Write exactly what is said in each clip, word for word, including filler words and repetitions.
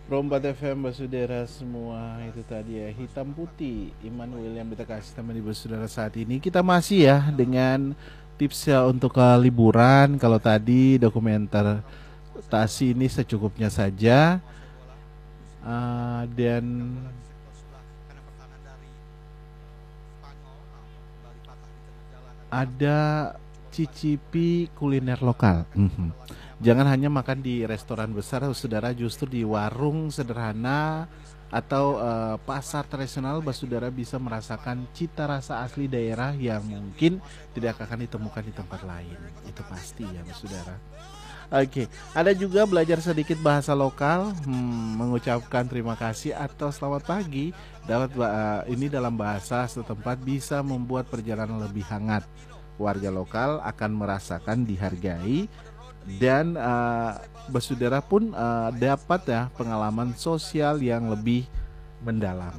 Rombat F M Basudara semua, itu tadi ya, hitam putih Immanuel yang kita kasih teman di Basudara saat ini. Kita masih ya dengan tips ya untuk uh, liburan. Kalau tadi dokumenter Tasi ini secukupnya saja. Uh, dan ada cicipi kuliner lokal. Mhm. Jangan hanya makan di restoran besar, saudara, justru di warung sederhana atau eh, pasar tradisional, saudara bisa merasakan cita rasa asli daerah yang mungkin tidak akan ditemukan di tempat lain. Itu pasti ya, saudara. Oke, ada juga belajar sedikit bahasa lokal, hmm, mengucapkan terima kasih atau selamat pagi. Dapat ba- ini dalam bahasa setempat bisa membuat perjalanan lebih hangat. Warga lokal akan merasakan dihargai dan uh, bersaudara pun uh, dapat ya pengalaman sosial yang lebih mendalam.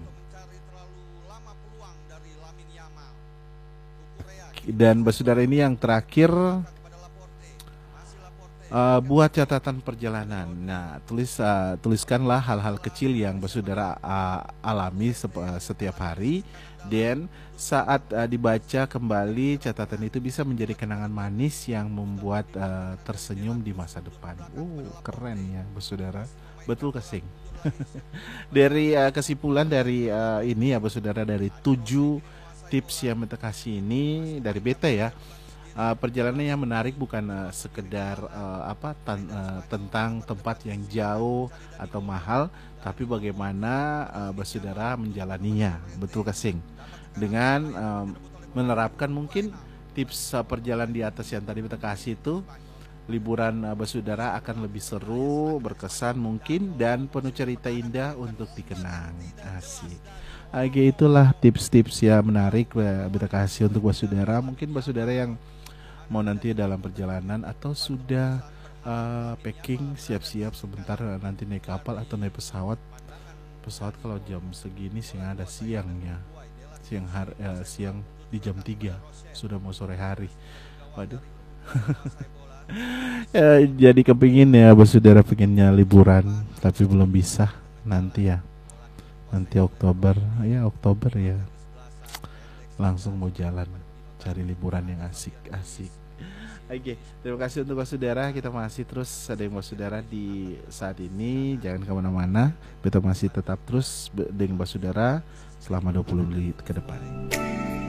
Dan bersaudara ini yang terakhir, Uh, buat catatan perjalanan. Nah, tulis uh, tuliskanlah hal-hal kecil yang bersaudara uh, alami sep- uh, setiap hari. Dan saat uh, dibaca kembali, catatan itu bisa menjadi kenangan manis yang membuat uh, tersenyum di masa depan. Uh, keren ya, bersaudara. Betul kesing. Dari uh, kesimpulan dari uh, ini ya, bersaudara, dari tujuh tips yang kita kasih ini dari beta ya. Uh, perjalanan yang menarik bukan uh, sekedar uh, apa tan- uh, tentang tempat yang jauh atau mahal, tapi bagaimana uh, bersaudara menjalaninya. Betul kesing. Dengan um, menerapkan mungkin tips uh, perjalanan di atas yang tadi kita kasih itu, liburan uh, bersaudara akan lebih seru, berkesan mungkin, dan penuh cerita indah untuk dikenang. Asik. Oke, itulah tips-tips yang menarik uh, kita kasih untuk bersaudara. Mungkin bersaudara yang mau nanti dalam perjalanan atau sudah uh, packing siap-siap sebentar uh, nanti naik kapal atau naik pesawat. Pesawat kalau jam segini sih ada siangnya, siang hari, uh, siang di jam tiga sudah mau sore hari. Waduh. Ya, jadi kepingin ya bersaudara, pengennya liburan tapi belum bisa. Nanti ya, nanti Oktober ya, Oktober ya, langsung mau jalan cari liburan yang asik-asik. Oke, terima kasih untuk saudara. Kita masih terus ada yang saudara di saat ini. Jangan kemana-mana. Kita masih tetap terus dengan saudara selama dua puluh menit ke depan.